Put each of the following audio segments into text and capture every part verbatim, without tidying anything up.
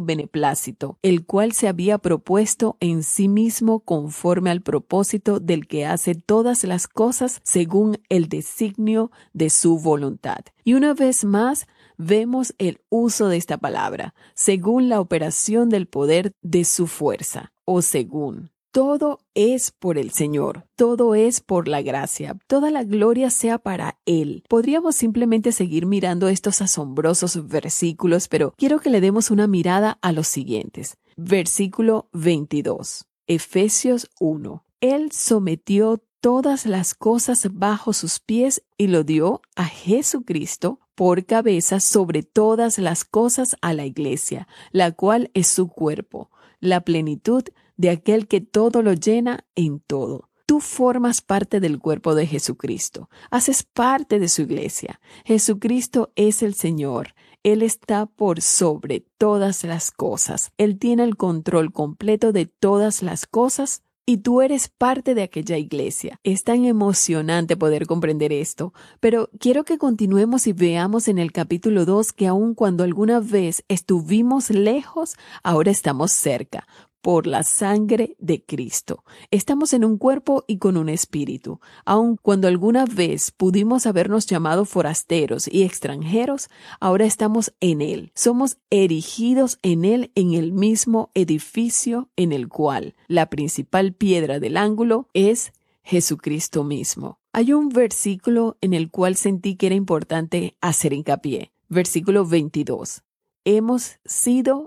beneplácito, el cual se había propuesto en sí mismo conforme al propósito del que hace todas las cosas según el designio de su voluntad. Y una vez más, vemos el uso de esta palabra, según la operación del poder de su fuerza, o según. Todo es por el Señor, todo es por la gracia, toda la gloria sea para Él. Podríamos simplemente seguir mirando estos asombrosos versículos, pero quiero que le demos una mirada a los siguientes. Versículo veintidós, Efesios uno. Él sometió todas las cosas bajo sus pies y lo dio a Jesucristo por cabeza sobre todas las cosas a la iglesia, la cual es su cuerpo, la plenitud de aquel que todo lo llena en todo. Tú formas parte del cuerpo de Jesucristo, haces parte de su iglesia. Jesucristo es el Señor. Él está por sobre todas las cosas. Él tiene el control completo de todas las cosas. Y tú eres parte de aquella iglesia. Es tan emocionante poder comprender esto, pero quiero que continuemos y veamos en el capítulo dos que aun cuando alguna vez estuvimos lejos, ahora estamos cerca. Por la sangre de Cristo. Estamos en un cuerpo y con un espíritu. Aun cuando alguna vez pudimos habernos llamado forasteros y extranjeros, ahora estamos en Él. Somos erigidos en Él en el mismo edificio en el cual la principal piedra del ángulo es Jesucristo mismo. Hay un versículo en el cual sentí que era importante hacer hincapié. Versículo veintidós. Hemos sido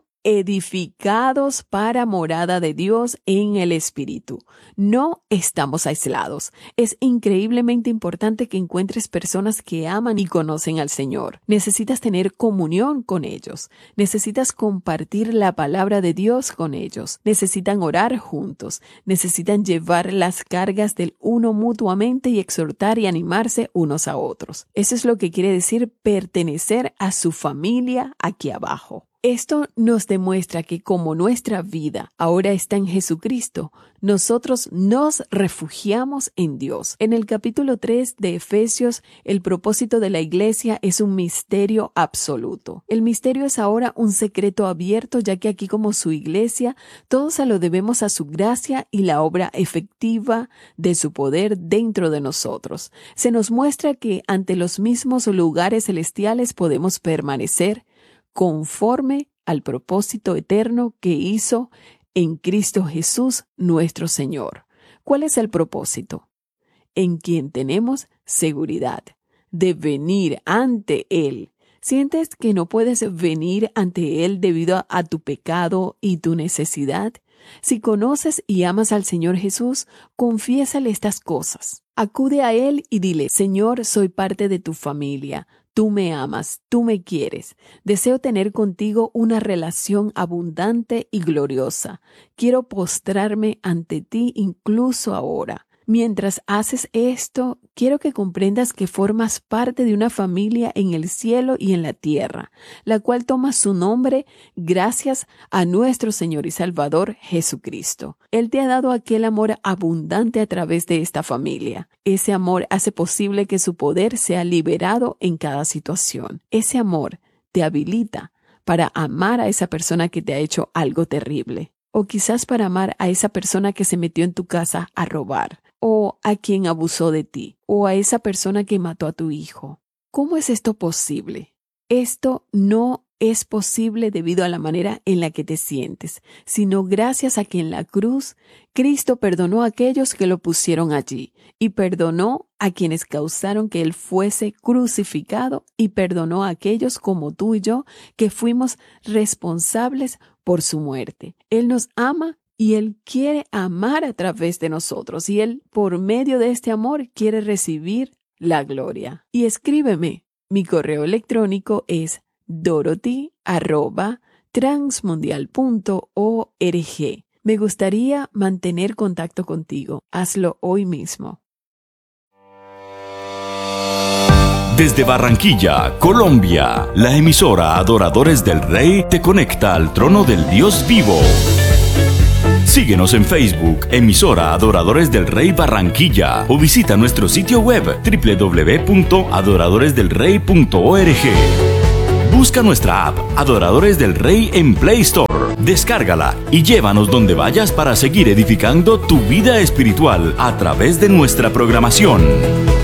edificados para morada de Dios en el Espíritu. No estamos aislados. Es increíblemente importante que encuentres personas que aman y conocen al Señor. Necesitas tener comunión con ellos. Necesitas compartir la palabra de Dios con ellos. Necesitan orar juntos. Necesitan llevar las cargas del uno mutuamente y exhortar y animarse unos a otros. Eso es lo que quiere decir pertenecer a su familia aquí abajo. Esto nos demuestra que como nuestra vida ahora está en Jesucristo, nosotros nos refugiamos en Dios. En el capítulo tres de Efesios, el propósito de la iglesia es un misterio absoluto. El misterio es ahora un secreto abierto, ya que aquí como su iglesia, todos se lo debemos a su gracia y la obra efectiva de su poder dentro de nosotros. Se nos muestra que ante los mismos lugares celestiales podemos permanecer conforme al propósito eterno que hizo en Cristo Jesús nuestro Señor. ¿Cuál es el propósito? En quien tenemos seguridad de venir ante Él. ¿Sientes que no puedes venir ante Él debido a tu pecado y tu necesidad? Si conoces y amas al Señor Jesús, confiésale estas cosas. Acude a Él y dile: Señor, soy parte de tu familia. Tú me amas, tú me quieres. Deseo tener contigo una relación abundante y gloriosa. Quiero postrarme ante ti incluso ahora. Mientras haces esto, quiero que comprendas que formas parte de una familia en el cielo y en la tierra, la cual toma su nombre gracias a nuestro Señor y Salvador Jesucristo. Él te ha dado aquel amor abundante a través de esta familia. Ese amor hace posible que su poder sea liberado en cada situación. Ese amor te habilita para amar a esa persona que te ha hecho algo terrible, o quizás para amar a esa persona que se metió en tu casa a robar, o a quien abusó de ti, o a esa persona que mató a tu hijo. ¿Cómo es esto posible? Esto no es posible debido a la manera en la que te sientes, sino gracias a que en la cruz Cristo perdonó a aquellos que lo pusieron allí, y perdonó a quienes causaron que Él fuese crucificado, y perdonó a aquellos como tú y yo que fuimos responsables por su muerte. Él nos ama y Él quiere amar a través de nosotros, y Él, por medio de este amor, quiere recibir la gloria. Y escríbeme. Mi correo electrónico es dorothy arroba transmundial punto org. Me gustaría mantener contacto contigo. Hazlo hoy mismo. Desde Barranquilla, Colombia, la emisora Adoradores del Rey te conecta al trono del Dios vivo. Síguenos en Facebook, emisora Adoradores del Rey Barranquilla, o visita nuestro sitio web doble u doble u doble u punto adoradores del rey punto org. Busca nuestra app Adoradores del Rey en Play Store. Descárgala y llévanos donde vayas para seguir edificando tu vida espiritual a través de nuestra programación.